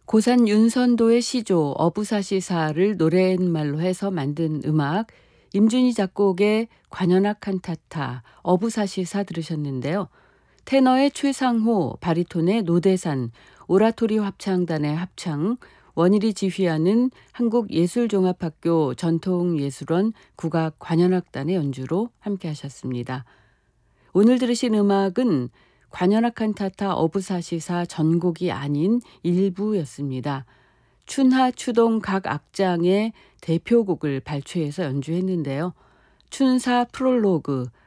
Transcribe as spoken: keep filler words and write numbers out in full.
고산 윤선도의 시조 어부사시사를 노랫말로 해서 만든 음악, 임준희 작곡의 관현악 칸타타 어부사시사 들으셨는데요. 테너의 최상호, 바리톤의 노대산, 오라토리 합창단의 합창, 원일이 지휘하는 한국예술종합학교 전통예술원 국악 관현악단의 연주로 함께 하셨습니다. 오늘 들으신 음악은 관현악 칸타타 어부사시사 전곡이 아닌 일부였습니다. 춘하, 추동 각 악장의 대표곡을 발췌해서 연주했는데요. 춘사 프롤로그,